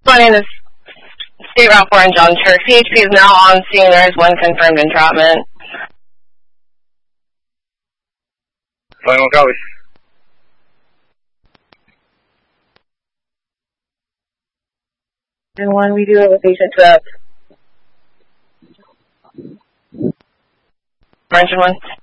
My name is State Route 4 in John Church. CHP is now on scene. There is one confirmed entrapment. Final copy. And one, we do have a patient up. Branch 1.